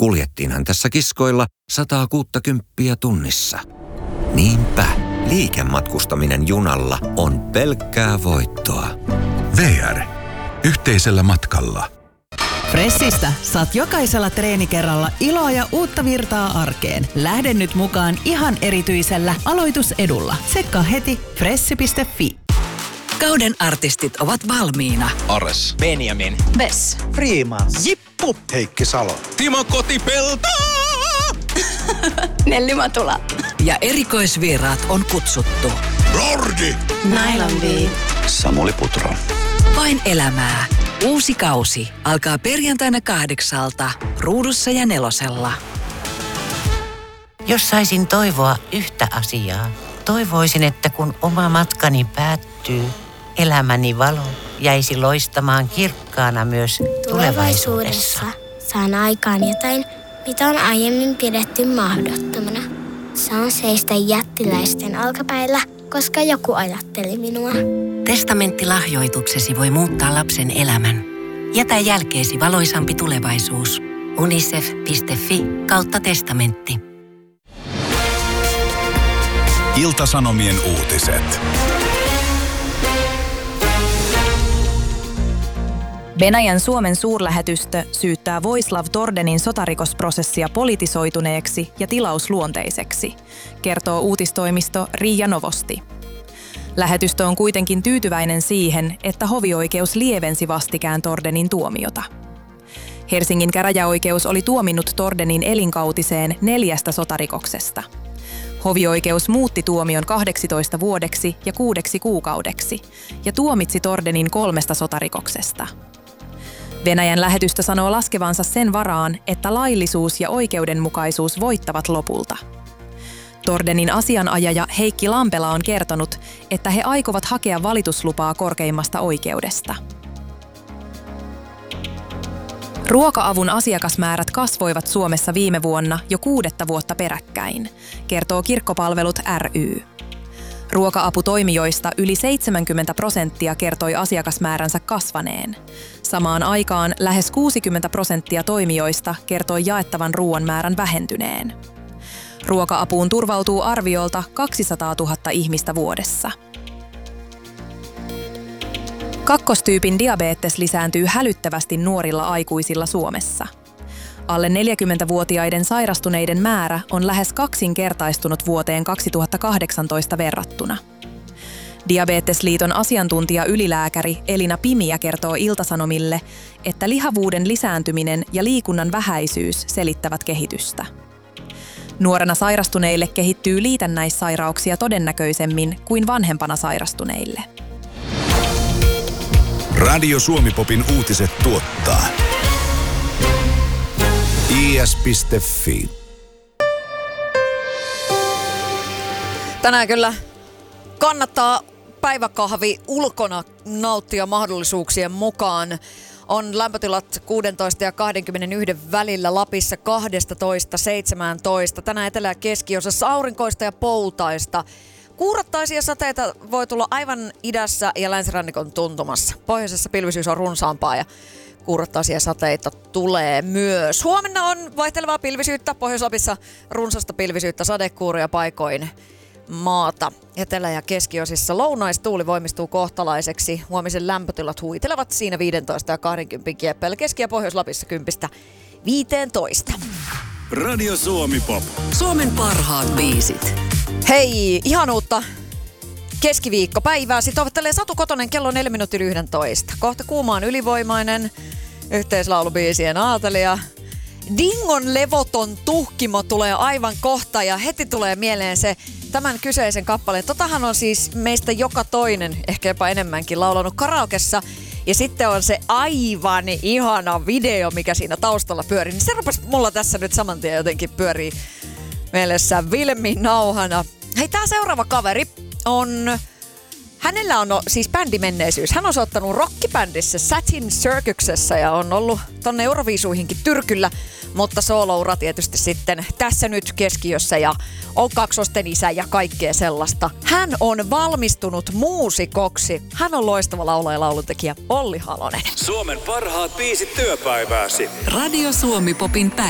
Kuljettiinhan tässä kiskoilla 160 tunnissa. Niinpä, liikematkustaminen junalla on pelkkää voittoa. VR. Yhteisellä matkalla. Fressistä saat jokaisella treenikerralla iloa ja uutta virtaa arkeen. Lähde nyt mukaan ihan erityisellä aloitusedulla. Tsekkaa heti fressi.fi. Kauden artistit ovat valmiina. Ares, Benjamin, Vess, Freeman, Jippu, Heikki Salo, Timo Kotipelto, Nelli Matula Ja erikoisvieraat on kutsuttu. Lordi, Nylon Bee, Samuli Putro. Vain elämää. Uusi kausi alkaa perjantaina 8 Ruudussa ja 4. Jos saisin toivoa yhtä asiaa, toivoisin, että kun oma matkani päättyy, elämäni valo jäisi loistamaan kirkkaana myös tulevaisuudessa. Saan aikaan jotain, mitä on aiemmin pidetty mahdottomana. Saan seistä jättiläisten alkapäillä, koska joku ajatteli minua. Testamenttilahjoituksesi voi muuttaa lapsen elämän. Jätä jälkeesi valoisampi tulevaisuus. unicef.fi/testamentti. Ilta-Sanomien uutiset. Venäjän Suomen suurlähetystö syyttää Voislav Tordenin sotarikosprosessia politisoituneeksi ja tilausluonteiseksi, kertoo uutistoimisto RIA Novosti. Lähetystö on kuitenkin tyytyväinen siihen, että hovioikeus lievensi vastikään Tordenin tuomiota. Helsingin käräjäoikeus oli tuominnut Tordenin elinkautiseen 4 sotarikoksesta. Hovioikeus muutti tuomion 18 vuodeksi ja 6 kuukaudeksi ja tuomitsi Tordenin 3 sotarikoksesta. Venäjän lähetystö sanoo laskevansa sen varaan, että laillisuus ja oikeudenmukaisuus voittavat lopulta. Tordenin asianajaja Heikki Lampela on kertonut, että he aikovat hakea valituslupaa korkeimmasta oikeudesta. Ruoka-avun asiakasmäärät kasvoivat Suomessa viime vuonna jo 6. vuotta peräkkäin, kertoo Kirkkopalvelut ry. Ruoka-aputoimijoista yli 70% kertoi asiakasmääränsä kasvaneen. Samaan aikaan lähes 60% toimijoista kertoi jaettavan ruoan määrän vähentyneen. Ruoka-apuun turvautuu arviolta 200 000 ihmistä vuodessa. Kakkostyypin diabetes lisääntyy hälyttävästi nuorilla aikuisilla Suomessa. Alle 40-vuotiaiden sairastuneiden määrä on lähes 2-kertaistunut vuoteen 2018 verrattuna. Diabetesliiton asiantuntija-ylilääkäri Elina Pimiä kertoo Ilta-Sanomille, että lihavuuden lisääntyminen ja liikunnan vähäisyys selittävät kehitystä. Nuorena sairastuneille kehittyy liitännäissairauksia todennäköisemmin kuin vanhempana sairastuneille. Radio Suomi-popin uutiset tuottaa is.fi. Tänään kyllä kannattaa päiväkahvi ulkona nauttia mahdollisuuksien mukaan. On lämpötilat 16 ja 21 välillä, Lapissa 12-17. Tänään etelä- ja keskiosassa aurinkoista ja poutaista. Kuurattaisia sateita voi tulla aivan idässä ja länsirannikon tuntumassa. Pohjoisessa pilvisyys on runsaampaa ja kuurattaisia sateita tulee myös. Huomenna on vaihtelevaa pilvisyyttä. Pohjois-Lapissa runsasta pilvisyyttä, sadekuuria paikoin maata. Etelä- ja keskiosissa lounaistuuli voimistuu kohtalaiseksi. Huomisen lämpötilat huitelevat siinä 15 ja 20 kieppeillä. Keski- ja Pohjois-Lapissa 10-15. Radio Suomi-pop. Suomen parhaat biisit. Hei, ihanuutta keskiviikkopäivää. Sitten opettelee Satu Kotonen kello 4:11. Kohta Kuuma on ylivoimainen, yhteislaulubiisien aatelija. Dingon levoton tuhkimo tulee aivan kohta ja heti tulee mieleen se tämän kyseisen kappaleen. Totahan on siis meistä joka toinen, ehkä jopa enemmänkin, laulanut karaokessa. Ja sitten on se aivan ihana video, mikä siinä taustalla pyörii. Niin se rupesi mulla tässä nyt saman tien jotenkin pyörii mielessä Vilmi-nauhana. Hei, tää seuraava kaveri on... Hänellä on siis bändimenneisyys. Hän on soittanut rockibändissä Satin Circuksessa ja on ollut tonne Euroviisuihinkin tyrkyllä, mutta sooloura tietysti sitten tässä nyt keskiössä ja on kaksosten isä ja kaikkea sellaista. Hän on valmistunut muusikoksi. Hän on loistava laulaja ja lauluntekijä Olli Halonen. Suomen parhaat biisit työpäivääsi. Radio Suomi-popin päivä.